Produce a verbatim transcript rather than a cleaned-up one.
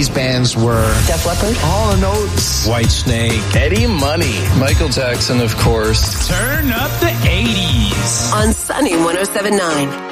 These bands were Def Leppard, Hall and Oates, Whitesnake, Eddie Money, Michael Jackson, of course. Turn up the eighties on Sunny one oh seven point nine.